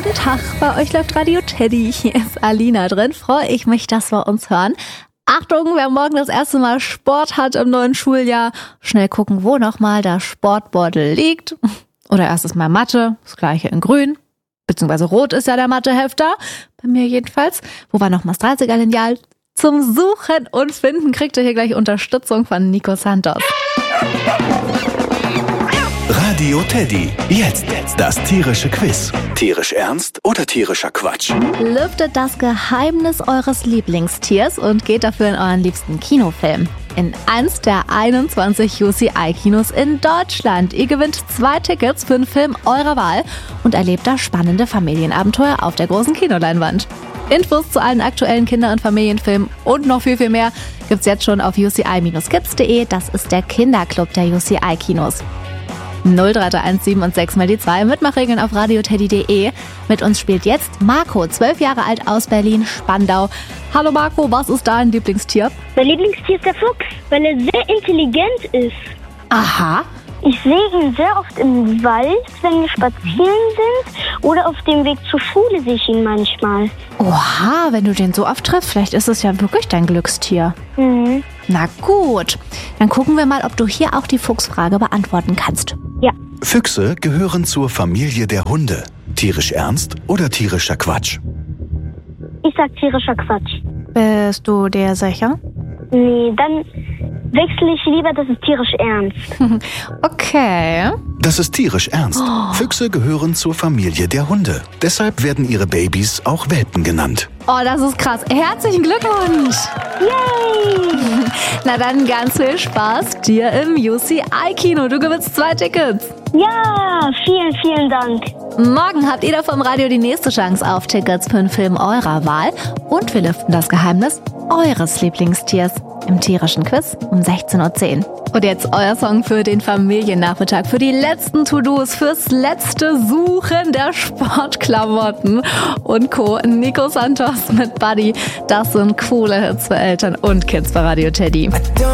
Guten Tag, bei euch läuft Radio Teddy. Hier ist Alina drin. Freue ich mich, dass wir uns hören. Achtung, wer morgen das erste Mal Sport hat im neuen Schuljahr, schnell gucken, wo nochmal der Sportbeutel liegt. Oder erstes Mal Mathe, das gleiche in grün. Beziehungsweise rot ist ja der Mathehefter, bei mir jedenfalls. Wo war nochmal das 30er-Lineal? Zum Suchen und Finden kriegt ihr hier gleich Unterstützung von Nico Santos. Radio Teddy. Jetzt das tierische Quiz. Tierisch ernst oder tierischer Quatsch? Lüftet das Geheimnis eures Lieblingstiers und geht dafür in euren liebsten Kinofilm. In eins der 21 UCI-Kinos in Deutschland. Ihr gewinnt 2 Tickets für einen Film eurer Wahl und erlebt da spannende Familienabenteuer auf der großen Kinoleinwand. Infos zu allen aktuellen Kinder- und Familienfilmen und noch viel, viel mehr gibt's jetzt schon auf uci-kids.de. Das ist der Kinderclub der UCI-Kinos. 03317 und 6 mal die 2. Mitmachregeln auf radioteddy.de. Mit uns spielt jetzt Marco, 12 Jahre alt aus Berlin-Spandau. Hallo Marco, was ist dein Lieblingstier? Mein Lieblingstier ist der Fuchs, weil er sehr intelligent ist. Aha. Ich sehe ihn sehr oft im Wald, wenn wir spazieren sind. Oder auf dem Weg zur Schule sehe ich ihn manchmal. Oha, wenn du den so oft triffst, vielleicht ist es ja wirklich dein Glückstier. Mhm. Na gut, dann gucken wir mal, ob du hier auch die Fuchsfrage beantworten kannst. Ja. Füchse gehören zur Familie der Hunde. Tierisch ernst oder tierischer Quatsch? Ich sag tierischer Quatsch. Bist du dir sicher? Nee, dann wechsle ich lieber, das ist tierisch ernst. Okay. Das ist tierisch ernst. Füchse gehören zur Familie der Hunde. Deshalb werden ihre Babys auch Welpen genannt. Oh, das ist krass. Herzlichen Glückwunsch. Yay! Na dann ganz viel Spaß dir im UCI-Kino. Du gewinnst 2 Tickets. Ja, vielen, vielen Dank. Morgen habt ihr da vom Radio die nächste Chance auf Tickets für einen Film eurer Wahl. Und wir lüften das Geheimnis eures Lieblingstiers im tierischen Quiz um 16:10 Uhr. Und jetzt euer Song für den Familiennachmittag, für die letzten To-Dos, fürs letzte Suchen der Sportklamotten und Co. Nico Santos mit Buddy. Das sind coole Hits für Eltern und Kids bei Radio Teddy.